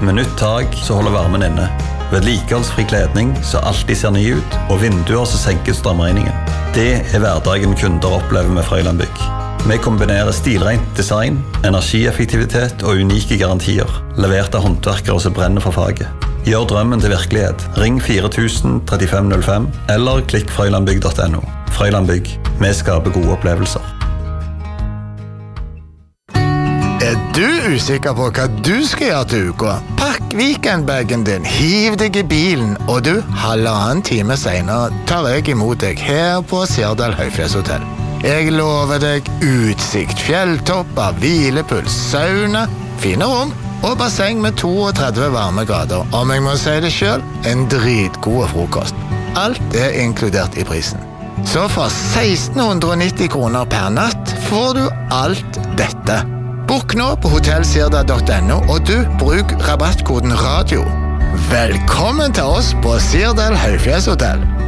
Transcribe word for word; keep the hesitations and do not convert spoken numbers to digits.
Med nytt tak så holder varmen inne. Vedlikeholdsfri kledning så alltid ser ny ut, og vinduer som senker strømregningen. Det er hverdagen kunder opplever med Frøyland Bygg. Vi kombinerer stilrent design, energieffektivitet og unike garantier, levert av håndverkere som brenner for faget. Gjør drømmen til virkelighet. Ring fire tusen trettifem null fem eller klikk frøylandbygg punktum no. Frøyland Bygg. Vi skaper gode opplevelser. Er du usikker på hva du skal gjøre til uka? Pakk weekendbagen din, hiv deg i bilen, og du, halvannen time senere, tar jeg imot deg her på Sirdal Høyfjellshotell. Jeg lover deg utsikt, fjelltopper, hvilepuls, sauna, fine rom og basseng med trettito varme grader. Om jeg må si det selv, en dritgod frokost. Alt er inkludert i prisen. Så for seksten nitti kroner per natt får du alt dette. Bokk nå på hotell sirdal punktum no, og du, bruk rabattkoden radio. Velkommen til oss på Sirdal Høyfjellshotell.